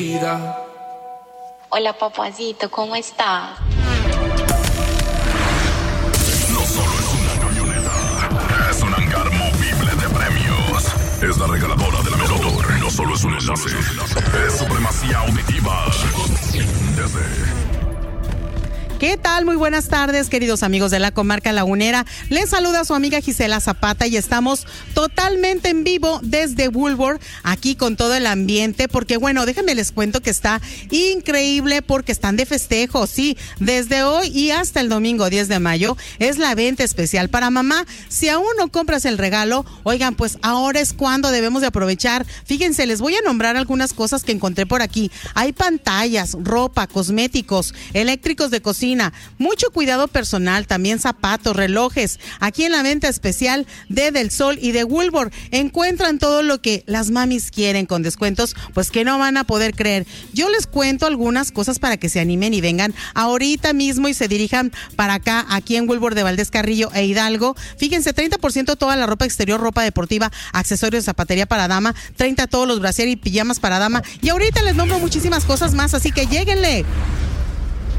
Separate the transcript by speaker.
Speaker 1: Hola, papacito, ¿cómo estás?
Speaker 2: No solo es una camioneta, es un hangar movible de premios. Es la regaladora de la Merotor. No solo es un enlace, es supremacía auditiva.
Speaker 3: ¿Qué tal? Muy buenas tardes, queridos amigos de la comarca lagunera. Les saluda su amiga Gisela Zapata y estamos totalmente en vivo desde Woolworth, aquí con todo el ambiente, porque bueno, déjenme les cuento que está increíble porque están de festejo, sí, desde hoy y hasta el domingo 10 de mayo es la venta especial para mamá. Si aún no compras el regalo, oigan, pues ahora es cuando debemos de aprovechar. Fíjense, les voy a nombrar algunas cosas que encontré por aquí. Hay pantallas, ropa, cosméticos, eléctricos de cocina, mucho cuidado personal, también zapatos, relojes. Aquí en la venta especial de Del Sol y de Woolworth encuentran todo lo que las mamis quieren con descuentos, pues que no van a poder creer. Yo les cuento algunas cosas para que se animen y vengan ahorita mismo y se dirijan para acá, aquí en Woolworth de Valdés Carrillo e Hidalgo. Fíjense, 30% toda la ropa exterior, ropa deportiva, accesorios, zapatería para dama, 30% todos los brasier y pijamas para dama. Y ahorita les nombro muchísimas cosas más, así que lléguenle.